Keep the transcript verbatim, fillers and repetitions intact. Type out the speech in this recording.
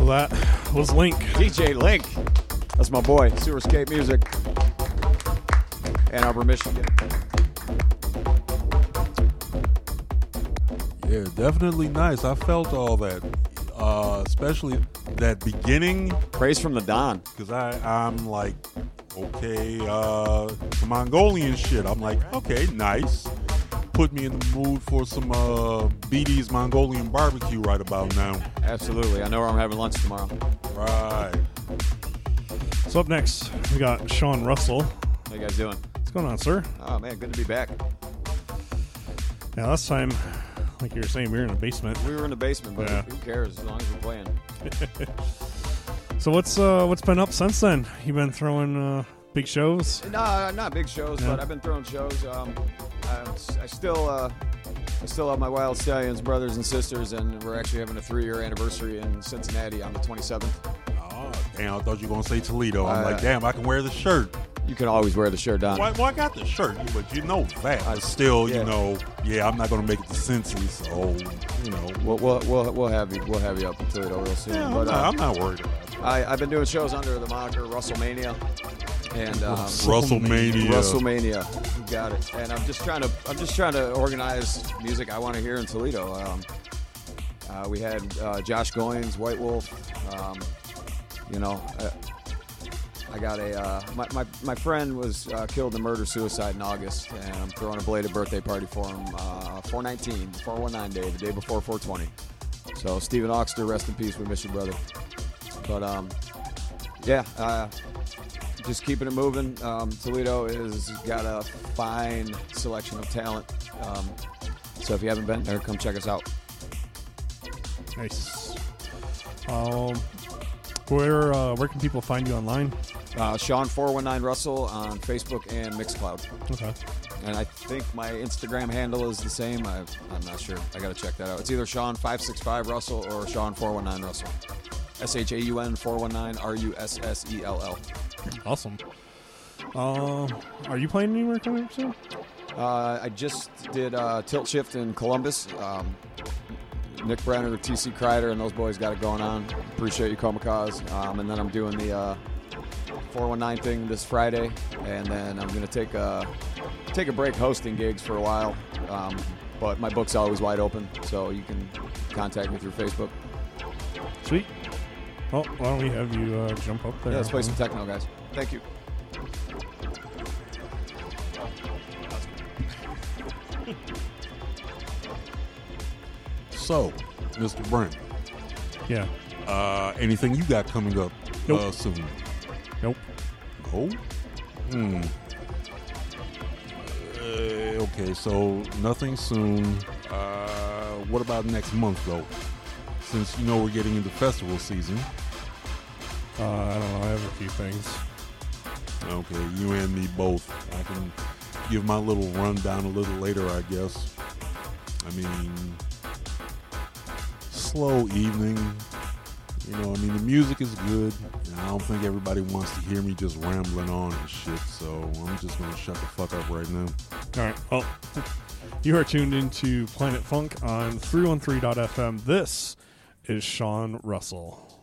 So that was Link. D J Link. That's my boy. Sewerscape Music. Ann Arbor, Michigan. Yeah, definitely nice. I felt all that, uh, especially that beginning. Praise from the Don. Because I'm like, okay, uh, the Mongolian shit. I'm like, okay, nice. Put me in the mood for some uh, B D's Mongolian barbecue right about now. Absolutely. I know where I'm having lunch tomorrow. Right. So up next, we got Sean Russell. How you guys doing? What's going on, sir? Oh, man, good to be back. Yeah, last time, like you were saying, we were in the basement. We were in the basement, but Yeah. who cares as long as we're playing. So what's uh, what's been up since then? You've been throwing uh, big shows? No, not big shows, Yeah. but I've been throwing shows. Um, I, I still, uh, I still have my Wild Stallions brothers and sisters, and we're actually having a three-year anniversary in Cincinnati on the twenty-seventh. Oh, damn, I thought you were going to say Toledo. I'm Uh, like, damn, I can wear the shirt. You can always wear the shirt, Don. Well, well, I got the shirt, but you know that. I- But still, yeah. you know, yeah, I'm not going to make it to Cincy, so, you know. We'll, we'll, we'll, we'll have you, we'll have you up in Toledo real soon. Yeah, I'm, but not, uh, I'm not worried about it. I, I've been doing shows under the moniker WrestleMania, and um, WrestleMania. WrestleMania, you got it. And I'm just trying to, I'm just trying to organize music I want to hear in Toledo. Um, uh, we had uh, Josh Goins, White Wolf. Um, you know, uh, I got a uh, my, my my friend was uh, killed in a murder suicide in August, and I'm throwing a belated birthday party for him. Uh, four nineteen, four one nine day, the day before four twenty. So Stephen Oxter, rest in peace. We miss you, brother. But um, yeah, uh, just keeping it moving. Um, Toledo has got a fine selection of talent. Um, so if you haven't been there, come check us out. Nice. Um, where uh, where can people find you online? Uh, Sean four one nine Russell on Facebook and Mixcloud. Okay. And I think my Instagram handle is the same. I, I'm not sure. I got to check that out. It's either Sean five six five Russell or Sean four one nine Russell. S H A U N four one nine R U S S E L L. Awesome. Uh, are you playing anywhere coming up soon? Uh, I just did uh, Tilt Shift in Columbus. Um, Nick Brenner, T C Kreider, and those boys got it going on. Appreciate you, Komikaz. Um, and then I'm doing the uh, four one nine thing this Friday, and then I'm going to take a take a break hosting gigs for a while. Um, but my book's always wide open, so you can contact me through Facebook. Sweet. Well, why don't we have you uh, jump up there? Yeah, let's play some techno, guys. Thank you. So, Mister Brent, Yeah. uh, anything you got coming up Nope. uh, soon? Nope. No? Hmm. Uh, okay, so nothing soon. Uh, what about next month, though? Since, you know, we're getting into festival season. Uh, I don't know. I have a few things. Okay, you and me both. I can give my little rundown a little later, I guess. I mean, slow evening. You know, I mean, the music is good. And I don't think everybody wants to hear me just rambling on and shit. So I'm just going to shut the fuck up right now. All right. Well, you are tuned into Planet Funk on three one three dot f m. This is Sean Russell.